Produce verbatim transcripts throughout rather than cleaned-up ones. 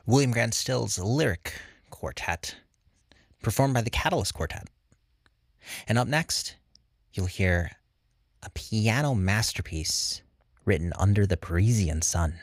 William Grant Still's Lyric Quartet, performed by the Catalyst Quartet. And up next, you'll hear a piano masterpiece written under the Parisian sun.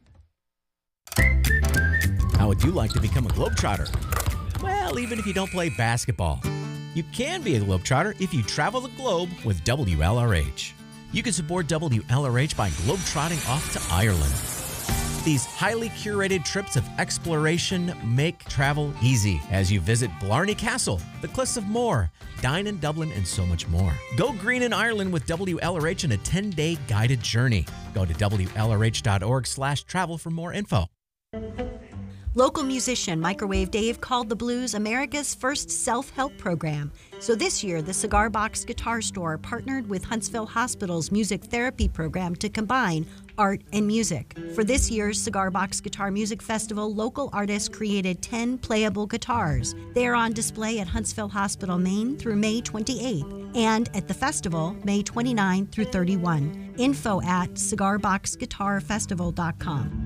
How would you like to become a Globetrotter? Well, even if you don't play basketball, you can be a Globetrotter if you travel the globe with W L R H. You can support W L R H by globetrotting off to Ireland. These highly curated trips of exploration make travel easy as you visit Blarney Castle, the Cliffs of Moher, dine in Dublin, and so much more. Go green in Ireland with W L R H in a ten-day guided journey. Go to W L R H dot org slash travel for more info. Local musician Microwave Dave called the blues America's first self-help program. So this year, the Cigar Box Guitar Store partnered with Huntsville Hospital's music therapy program to combine art and music. For this year's Cigar Box Guitar Music Festival, local artists created ten playable guitars. They are on display at Huntsville Hospital, Maine through May twenty-eighth, and at the festival, May twenty-ninth through thirty-first. Info at cigar box guitar festival dot com.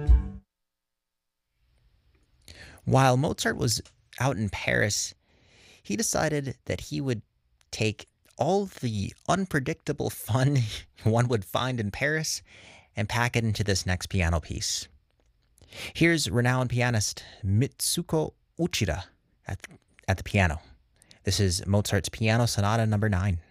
While Mozart was out in Paris, he decided that he would take all the unpredictable fun one would find in Paris and pack it into this next piano piece. Here's renowned pianist Mitsuko Uchida at, at the piano. This is Mozart's Piano Sonata number nine.